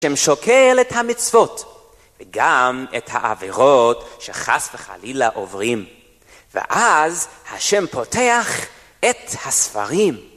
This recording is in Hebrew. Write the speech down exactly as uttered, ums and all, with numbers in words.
השם שוקל את המצוות וגם את העבירות שחס וחלילה עוברים. ואז השם פותח את הספרים